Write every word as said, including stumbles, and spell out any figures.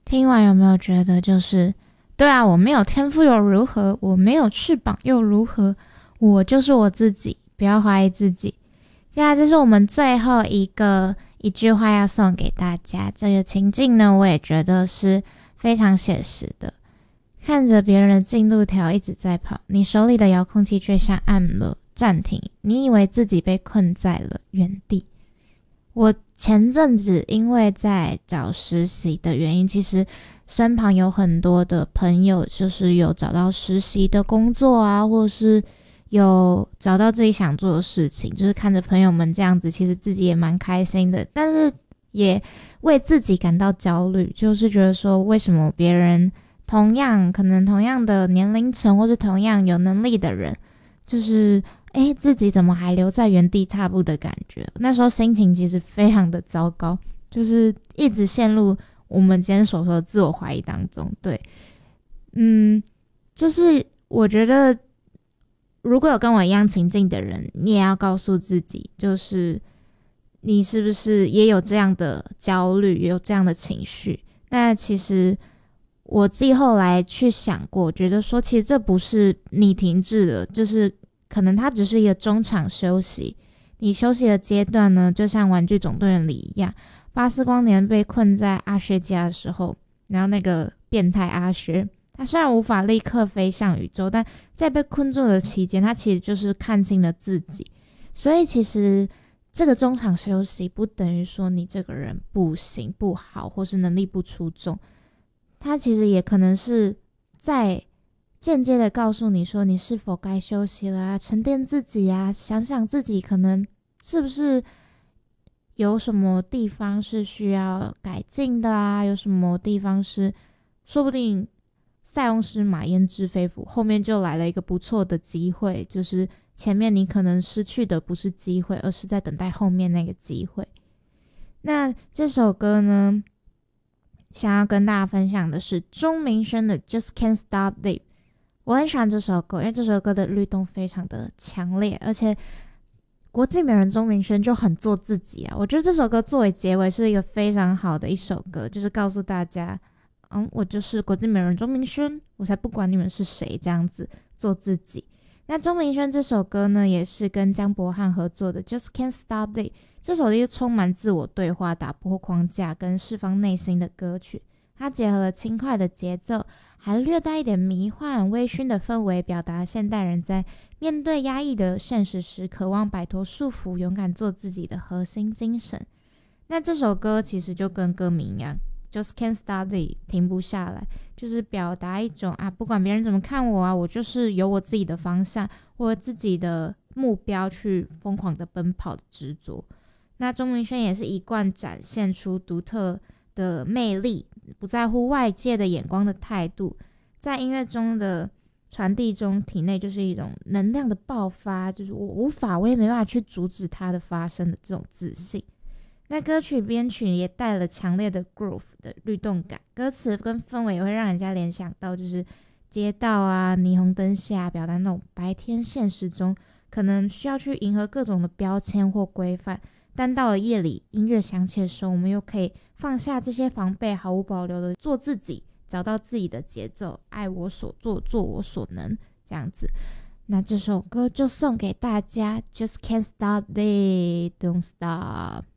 听完有没有觉得就是对啊，我没有天赋又如何，我没有翅膀又如何，我就是我自己，不要怀疑自己。现在这是我们最后一个一句话要送给大家，这个情境呢我也觉得是非常写实的。看着别人的进度条一直在跑，你手里的遥控器却像按了暂停，你以为自己被困在了原地。我前阵子因为在找实习的原因，其实身旁有很多的朋友就是有找到实习的工作啊，或是有找到自己想做的事情，就是看着朋友们这样子，其实自己也蛮开心的，但是也为自己感到焦虑，就是觉得说为什么别人同样可能同样的年龄层或是同样有能力的人，就是诶自己怎么还留在原地踏步的感觉。那时候心情其实非常的糟糕，就是一直陷入我们今天所说的自我怀疑当中。对，嗯，就是我觉得如果有跟我一样情境的人，你也要告诉自己，就是你是不是也有这样的焦虑，也有这样的情绪。那其实我自己后来去想过，觉得说其实这不是你停滞了，就是可能它只是一个中场休息。你休息的阶段呢，就像玩具总动员里一样，巴斯光年被困在阿薛家的时候，然后那个变态阿薛，他虽然无法立刻飞向宇宙，但在被困住的期间，他其实就是看清了自己。所以其实这个中场休息不等于说你这个人不行不好，或是能力不出众，他其实也可能是在间接的告诉你说，你是否该休息了啊，沉淀自己啊，想想自己可能是不是有什么地方是需要改进的啊，有什么地方是说不定塞翁失马焉知非福，后面就来了一个不错的机会，就是前面你可能失去的不是机会，而是在等待后面那个机会。那这首歌呢，想要跟大家分享的是钟明轩的 Just Can't Stop It。 我很喜欢这首歌，因为这首歌的律动非常的强烈，而且国际美人钟明轩就很做自己啊。我觉得这首歌作为结尾是一个非常好的一首歌，就是告诉大家嗯，我就是国际美人钟明轩，我才不管你们是谁，这样子做自己。那钟明轩这首歌呢，也是跟江柏翰合作的 Just Can't Stop It。 这首是充满自我对话、打破框架跟释放内心的歌曲，它结合了轻快的节奏，还略带一点迷幻微醺的氛围，表达现代人在面对压抑的现实时渴望摆脱束缚、勇敢做自己的核心精神。那这首歌其实就跟歌名一样，Just Can't Stop It， 停不下来，就是表达一种啊，不管别人怎么看我啊，我就是有我自己的方向，或自己的目标去疯狂的奔跑的执着。那钟明轩也是一贯展现出独特的魅力，不在乎外界的眼光的态度，在音乐中的传递中，体内就是一种能量的爆发，就是我无法，我也没办法去阻止它的发生的这种自信。那歌曲编曲也带了强烈的 groove 的律动感，歌词跟氛围也会让人家联想到就是街道啊、霓虹灯下，表达那种白天现实中可能需要去迎合各种的标签或规范，但到了夜里音乐响起的时候，我们又可以放下这些防备，毫无保留的做自己，找到自己的节奏，爱我所做，做我所能，这样子。那这首歌就送给大家， Just Can't Stop It, Don't Stop。